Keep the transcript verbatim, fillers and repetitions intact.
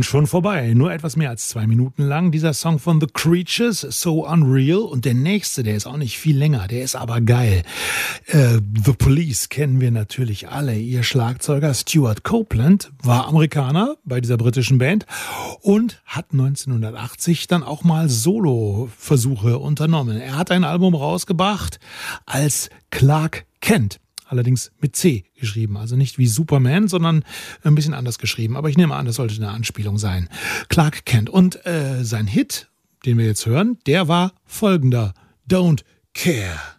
Und schon vorbei. Nur etwas mehr als zwei Minuten lang. Dieser Song von The Creatures, So Unreal. Und der nächste, der ist auch nicht viel länger, der ist aber geil. Äh, The Police kennen wir natürlich alle. Ihr Schlagzeuger Stuart Copeland war Amerikaner bei dieser britischen Band und hat neunzehnhundertachtzig dann auch mal Solo-Versuche unternommen. Er hat ein Album rausgebracht als Clark Kent. Allerdings mit C geschrieben, also nicht wie Superman, sondern ein bisschen anders geschrieben. Aber ich nehme an, das sollte eine Anspielung sein. Clark Kent. Und äh, sein Hit, den wir jetzt hören, der war folgender: Don't Care.